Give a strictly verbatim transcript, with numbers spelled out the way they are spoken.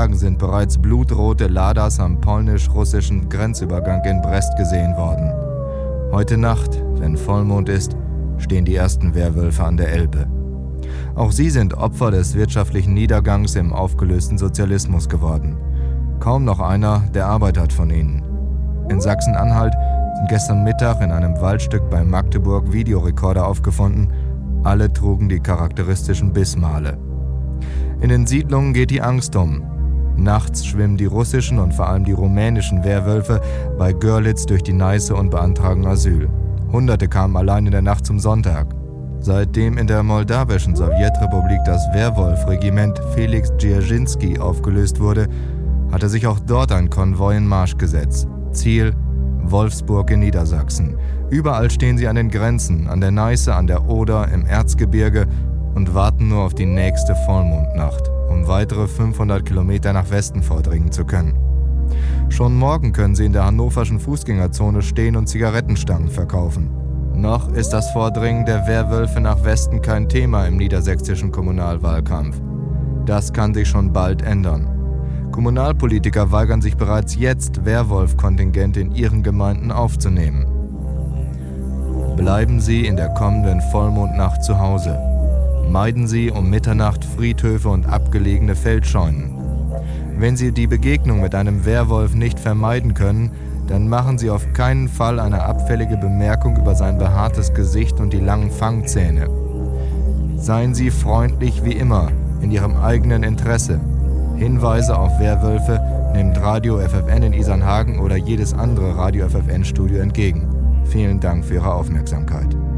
Tagen sind bereits blutrote Ladas am polnisch-russischen Grenzübergang in Brest gesehen worden. Heute Nacht, wenn Vollmond ist, stehen die ersten Werwölfe an der Elbe. Auch sie sind Opfer des wirtschaftlichen Niedergangs im aufgelösten Sozialismus geworden. Kaum noch einer, der Arbeit hat von ihnen. In Sachsen-Anhalt sind gestern Mittag in einem Waldstück bei Magdeburg Videorekorder aufgefunden. Alle trugen die charakteristischen Bissmale. In den Siedlungen geht die Angst um. Nachts schwimmen die russischen und vor allem die rumänischen Werwölfe bei Görlitz durch die Neiße und beantragen Asyl. Hunderte kamen allein in der Nacht zum Sonntag. Seitdem in der moldawischen Sowjetrepublik das Werwolf-Regiment Felix Dzerzhinsky aufgelöst wurde, hatte sich auch dort ein Konvoi in Marsch gesetzt. Ziel: Wolfsburg in Niedersachsen. Überall stehen sie an den Grenzen, an der Neiße, an der Oder, im Erzgebirge und warten nur auf die nächste Vollmondnacht, um weitere fünfhundert Kilometer nach Westen vordringen zu können. Schon morgen können sie in der hannoverschen Fußgängerzone stehen und Zigarettenstangen verkaufen. Noch ist das Vordringen der Werwölfe nach Westen kein Thema im niedersächsischen Kommunalwahlkampf. Das kann sich schon bald ändern. Kommunalpolitiker weigern sich bereits jetzt, Werwolf-Kontingente in ihren Gemeinden aufzunehmen. Bleiben Sie in der kommenden Vollmondnacht zu Hause. Meiden Sie um Mitternacht Friedhöfe und abgelegene Feldscheunen. Wenn Sie die Begegnung mit einem Werwolf nicht vermeiden können, dann machen Sie auf keinen Fall eine abfällige Bemerkung über sein behaartes Gesicht und die langen Fangzähne. Seien Sie freundlich wie immer, in Ihrem eigenen Interesse. Hinweise auf Werwölfe nimmt Radio F F N in Isernhagen oder jedes andere Radio F F N-Studio entgegen. Vielen Dank für Ihre Aufmerksamkeit.